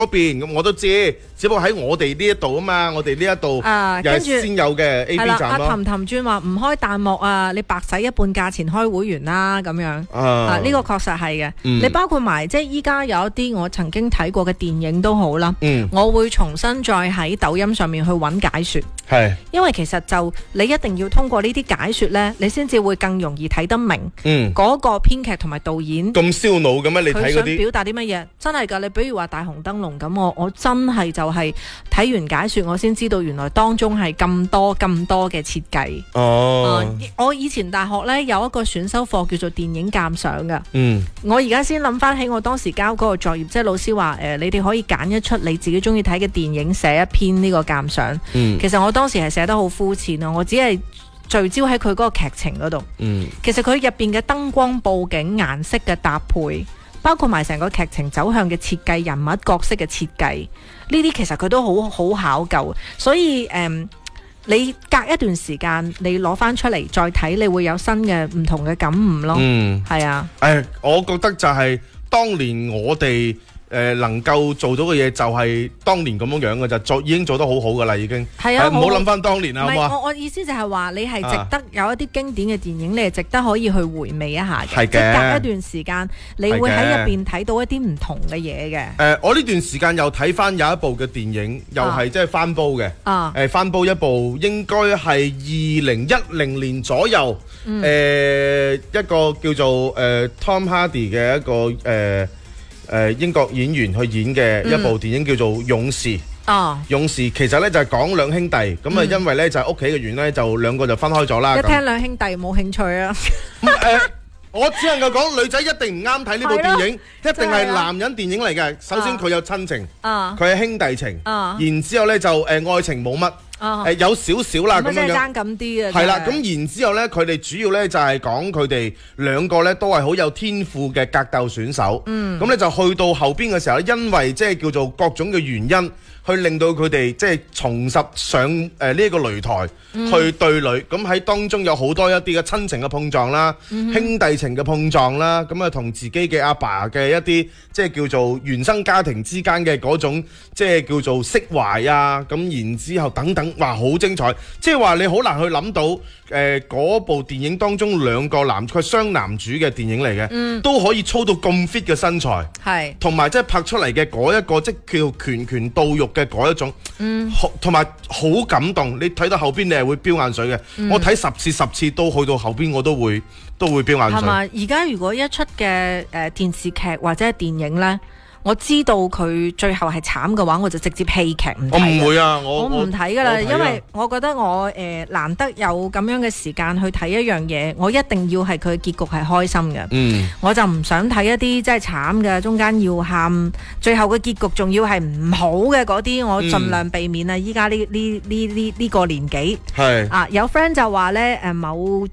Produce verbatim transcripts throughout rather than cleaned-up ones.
嗰邊咁我都知，只不過喺我哋呢一度啊嘛，我哋呢一度又係先有嘅 A B 係啦， 站咯。 阿氹氹轉話唔開彈幕啊，你白使一半價錢開會員啦咁樣。 啊， 啊，呢個確實係嘅。 嗯你包括埋即係依家有一啲我曾經睇過嘅電影都好啦， 嗯， 我會重新再喺抖音上面去揾解說。 係， 因為其實就你一定要通過呢啲解說呢，你先至會更容易睇得明嗯， 嗰個編劇同埋導演咁燒腦嘅咩？你佢睇嗰啲， 想表達啲乜嘢？真係㗎，你比如話大紅燈籠咁，我我真係就係睇完解說，我先知道原來當中係咁多咁多嘅設計。 哦， 呃我以前大學呢，有一個選修課叫做電影鑑賞㗎。 嗯， 我而家先諗翻起我當時交嗰個作業，即係老師話誒、呃，你哋可以揀一出你自己中意睇嘅電影，寫一篇呢個鑑賞。 嗯， 其實我當時係寫得好膚淺啊，我只係聚焦喺佢嗰個劇情嗰度。 嗯， 其實佢入邊嘅燈光、佈景、顏色嘅搭配，包括埋成個劇情走向嘅設計、人物角色嘅設計，呢啲其實佢都好好考究。所以誒、嗯，你隔一段時間你攞翻出嚟再睇，你會有新嘅唔同嘅感悟咯。 嗯， 係啊。 誒，我覺得就係當年我哋。誒能夠做到嘅嘢就係當年咁樣樣嘅就做已經做得好好噶啦已經係啊， 唔好諗翻當年啦，好唔好啊？ 我我意思就係話你係值得有一啲經典嘅電影，你係值得可以去回味一下嘅。 係嘅， 即係隔一段時間，你會喺入邊睇到一啲唔同嘅嘢嘅。 誒，我呢段時間又睇翻有一部嘅電影，又係即係翻煲嘅。 啊， 誒翻煲一部應該係二零一零年左右，誒一個叫做誒 Tom Hardy 嘅一個誒。誒英國演員去演嘅一部電影叫做《勇士》。 哦， 勇士其實咧就係講兩兄弟，咁啊因為咧就係屋企嘅原因咧，就兩個就分開咗啦。 一聽兩兄弟冇興趣啊！ 誒，我只能夠講女仔一定唔啱睇呢部電影，一定係男人電影嚟嘅。首先佢有親情，佢係兄弟情，然之後咧就誒愛情冇乜。誒有少少啦咁樣樣， 爭咁啲啊！ 係啦，咁然之後咧，佢哋主要咧就係講佢哋兩個咧都係好有天賦嘅格鬥選手。嗯，咁咧就去到後邊嘅時候咧，因為即係叫做各種嘅原因，去令到佢哋即係重拾上誒呢一個擂台去對壘。咁喺當中有好多一啲嘅親情嘅碰撞啦，兄弟情嘅碰撞啦，咁啊同自己嘅阿爸嘅一啲即係叫做原生家庭之間嘅嗰種即係叫做釋懷啊，咁然之後等等。哇，好精彩！即係話你好難去諗到，誒、呃、嗰部電影當中兩個男，佢係雙男主嘅電影嚟嘅，嗯、都可以操到咁 fit 嘅身材，係同埋即係拍出嚟嘅嗰一個即叫拳拳到肉嘅嗰一種，同埋好感動。你睇到後邊你係會飆眼水嘅，嗯、我睇十次十次都去到後邊我都會都會飆眼水。係嘛？ 而家如果一出嘅誒、呃、電視劇或者係電影呢？我知道佢最後係慘嘅話，我就直接棄劇唔睇。 我唔會啊，我我唔睇噶啦，因為我覺得我誒、呃、難得有咁樣嘅時間去睇一樣嘢，我一定要係佢結局係開心嘅。嗯，我就唔想睇一啲真係慘嘅，中間要喊，最後嘅結局仲要係唔好嘅嗰啲，我盡量避免啊！依家呢呢呢呢呢個年紀係啊，有 friend 就話咧誒某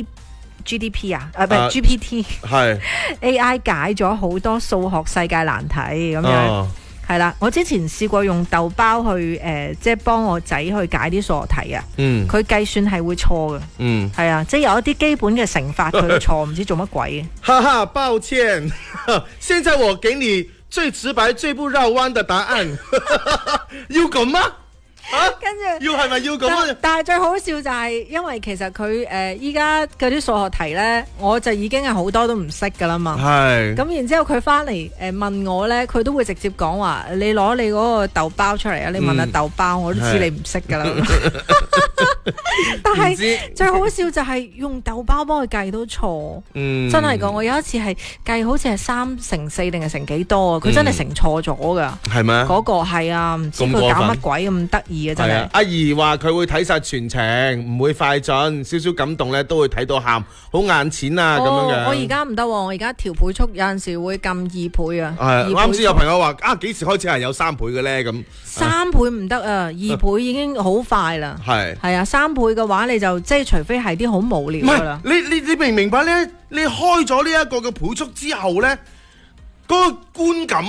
G。G D P 啊，誒唔係 G P T，係 A I 解咗好多數學世界難題咁樣，係啦、哦。我之前試過用豆包去誒、呃，即係幫我仔去解啲數學題啊。嗯，佢計算係會錯嘅。嗯，係啊，即係有一啲基本嘅乘法佢錯，唔知做乜鬼嘅。 哈哈，抱歉，現在我給你最直白、最不繞彎的答案。要咁嗎？啊，跟住要係咪要咁啊？ 但係最好笑就係，因為其實佢誒依家嗰啲數學題咧，我就已經係好多都唔識噶啦嘛。係。咁然之後佢翻嚟誒問我咧，佢都會直接講話：你攞你嗰個豆包出嚟啊！你問下豆包，我都知你唔識噶啦。但係最好笑就係用豆包幫佢計都錯。嗯。真係噶，我有一次係計好似係三乘四定係乘幾多啊？佢真係乘錯咗噶。係咩？嗰個係啊，唔知佢搞乜鬼咁得意。係啊， 阿姨話佢會睇晒全程，唔會快進，少少感動咧都會睇到喊，好眼淺啊咁樣樣。 我而家唔得，我而家調倍速有陣時會撳二倍啊。 係啱先有朋友話啊，幾時開始係有三倍嘅咧？咁三倍唔得啊，二倍已經好快啦。係係啊，三倍嘅話你就即係除非係啲好無聊噶啦。 你你你明唔明白咧？你開咗呢一個嘅倍速之後咧，嗰個觀感啊！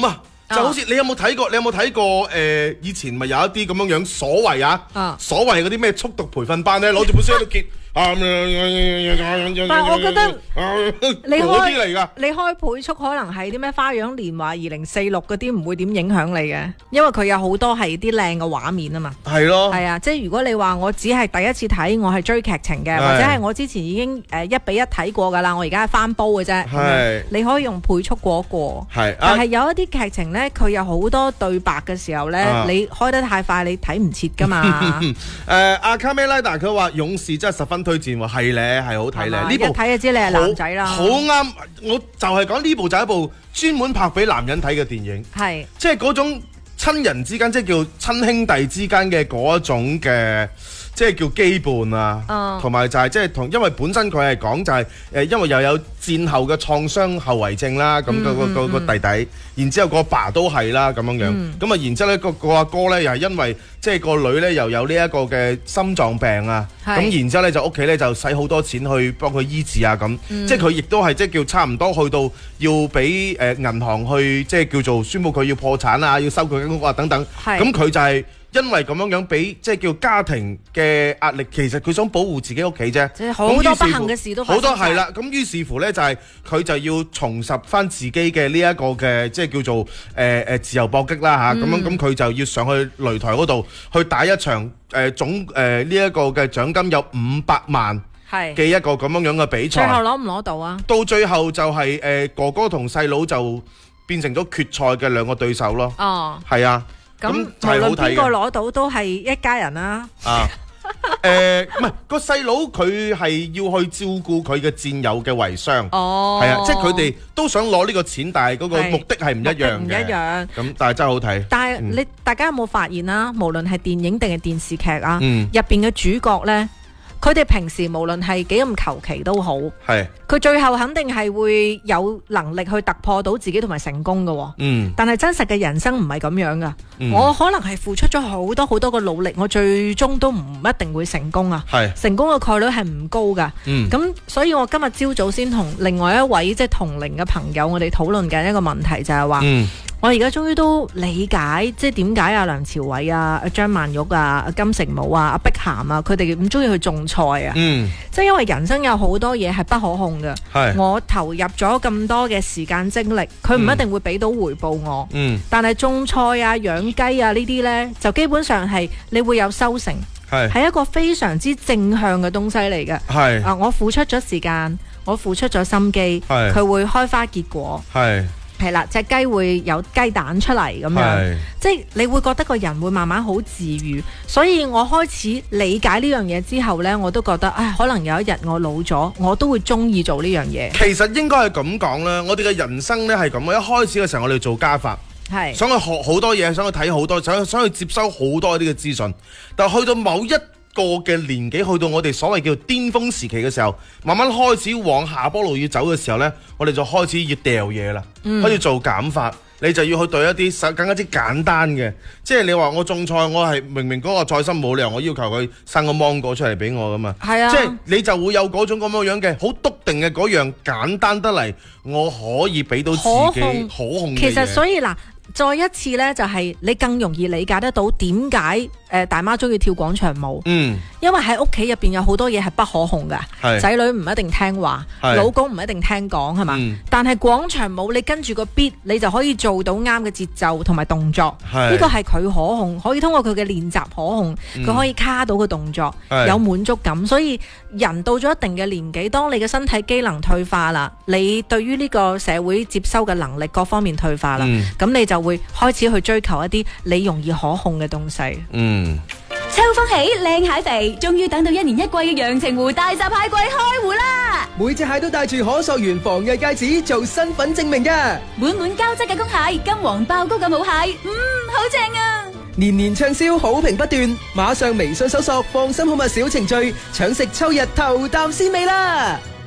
就好似你有冇睇過？你有冇睇過？誒、呃，以前咪有一啲咁樣樣所謂啊，啊所謂嗰啲咩速讀培訓班咧，攞住本書喺度揭。但係我覺得你開啲嚟㗎， 你開倍速可能係啲咩花樣年華二零四六嗰啲唔會點影響你嘅，因為佢有好多係啲靚嘅畫面啊嘛。係咯， 係啊，即係如果你話我只係第一次睇，我係追劇情嘅，或者係我之前已經誒一比一睇過㗎啦，我而家係翻煲嘅啫。係，你可以用倍速過一過。係，但係有一啲劇情咧，佢有好多對白嘅時候咧，啊、你開得太快，你睇唔切㗎嘛。誒、 呃，阿卡梅拉達佢話勇士真係十分推薦喎，係咧，係好睇咧。呢部睇就知你係男仔啦。 好啱，我就係講呢部就係一部專門拍俾男人睇嘅電影。係，即係嗰種親人之間，即係叫親兄弟之間嘅嗰一種嘅。即係叫羈絆啊，同埋、嗯、就係即係同，因為本身佢係講就係、是、誒、呃，因為又有戰後嘅創傷後遺症啦，咁、嗯那個、嗯、個個弟弟，然之後個爸都係啦咁樣樣，咁啊、嗯、然之後咧個個阿哥咧又係因為即係個女咧又有呢一個嘅心臟病啊，咁是然之後咧就屋企咧就使好多錢去幫佢醫治啊咁，嗯、即係佢亦都係即係叫差唔多去到要俾誒銀行去即係叫做宣佈佢要破產啊，要收佢間屋啊等等，咁佢是就係、是。因為咁樣樣俾即係叫家庭嘅壓力，其實佢想保護自己屋企啫。即係好多不幸嘅事都好多係啦。咁於是乎咧就係、是、佢就要重拾翻自己嘅呢一個嘅即係叫做誒誒、呃、自由搏擊啦嚇。咁、嗯、樣咁佢就要上去擂台嗰度去打一場誒、呃、總誒呢一個嘅獎金有五百萬嘅一個咁樣樣嘅比賽。最後攞唔攞到啊？到最後就係、是、誒、呃、哥哥同細佬就變成咗決賽嘅兩個對手咯。哦，係啊。咁無論邊個攞到都係一家人啦。啊，誒，唔係個細佬佢係要去照顧佢嘅戰友嘅遺孀。哦，係啊，即係佢哋都想攞呢個錢，但係嗰個目的係唔一樣嘅。唔一樣。咁但係真係好睇。但係你大家有冇發現啦？無論係電影定係電視劇啊，入邊嘅主角咧。佢哋平時無論係幾咁求其都好，係佢最後肯定係會有能力去突破到自己同埋成功嘅。嗯，但係真實嘅人生唔係咁樣噶。嗯、我可能係付出咗好多好多嘅努力，我最終都唔一定會成功啊。係成功嘅概率係唔高噶。嗯，咁所以我今日朝早先同另外一位即係同齡嘅朋友，我哋討論緊一個問題就係話。嗯我而家終於都理解，即係點解阿梁朝偉啊、阿張曼玉啊、阿金城武啊、阿碧咸啊，佢哋唔中意去種菜啊。嗯，即係因為人生有好多嘢係不可控嘅。係，我投入咗咁多嘅時間精力，佢唔一定會俾到回報我。嗯，但係種菜啊、養雞啊呢啲呢，就基本上係你會有收成，係係一個非常之正向嘅東西嚟嘅。係啊，我付出咗時間，我付出咗心機，係佢會開花結果。係。係啦，隻雞會有雞蛋出嚟咁樣，是即係你會覺得個人會慢慢好治癒，所以我開始理解呢樣嘢之後呢，我都覺得，唉，可能有一日我老咗，我都會中意做呢樣嘢。其實應該係咁講啦，我哋嘅人生呢係咁，一開始嘅時候我哋做加法，係是想去學好多嘢，想去睇好多，想想去接收好多啲嘅資訊，但係去到某一個嘅年紀，去到我哋所謂叫巔峰時期嘅時候，慢慢開始往下坡路要走嘅時候呢，我哋就開始要掉嘢啦，嗯、開始做減法，你就要去對一啲更加之簡單嘅，即係你話我種菜，我係明明嗰個菜心冇理由我要求佢生個芒果出嚟俾我噶嘛，係啊，即係你就會有嗰種咁樣樣嘅好篤定嘅嗰樣簡單得嚟，我可以俾到自己可控，可控嘅嘢。其實所以嗱。再一次呢，就係、是、你更容易理解得到點解誒大媽中意跳廣場舞。嗯，因為喺屋企入邊有好多嘢係不可控嘅，仔是女唔一定聽話，是老公唔一定聽講，係嘛？嗯、但係廣場舞你跟住個 beat，你就可以做到啱嘅節奏同埋動作。呢是個係佢可控，可以通過佢嘅練習可控，佢、嗯、可以卡到個動作，是有滿足感。所以人到咗一定嘅年紀，當你嘅身體機能退化啦，你對於呢個社會接收嘅能力各方面退化啦，咁、嗯、你就會開始去追求一啲你容易可控嘅東西。嗯， 秋風起，靚蟹肥，終於等到一年一季嘅陽澄湖大閘蟹季開湖啦！ 每隻蟹都帶住可溯源防偽戒指做身份證明嘅， 滿滿膠質嘅公蟹，金黃爆膏嘅母蟹，嗯，好正啊！ 年年暢銷，好評不斷，馬上微信搜索放心好物小程序，搶食秋日頭啖鮮味啦！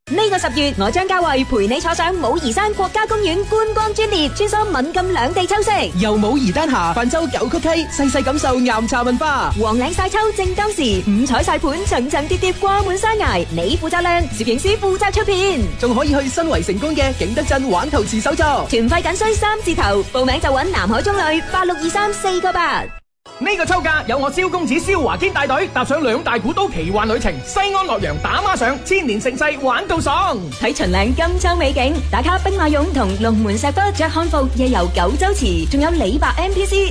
呢個十月，我張家慧陪你坐上武夷山國家公園觀光專列，穿梭閩贛兩地秋色， 由武夷丹霞泛舟九曲溪，細細感受岩茶文化。 黃嶺晒秋正當時，五彩晒盤層層疊疊掛滿山崖，你負責亮，攝影師負責出片， 仲可以去新圍成功嘅景德鎮玩陶瓷手作。 團費僅需三字頭，報名就揾南海中旅八六二三四個八。 呢個秋假有我蕭公子蕭華堅帶隊踏上兩大古都奇幻旅程，西安洛陽打孖上，千年盛世玩到爽。 睇秦嶺金秋美景，打卡兵馬俑同龍門石窟，着漢服夜遊九州池，仲有李白 M P C。